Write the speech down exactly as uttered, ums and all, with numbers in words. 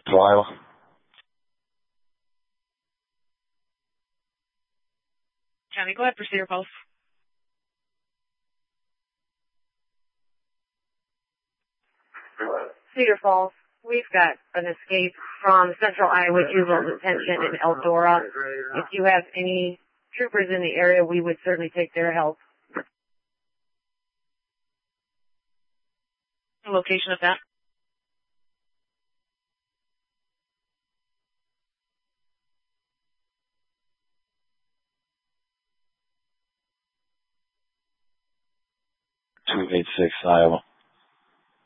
To Iowa. County, go ahead for Cedar Falls. Cedar Falls. We've got an escape from Central Iowa Juvenile Detention in Eldora. If you have any troopers in the area, we would certainly take their help. The location of that? two eight six Iowa.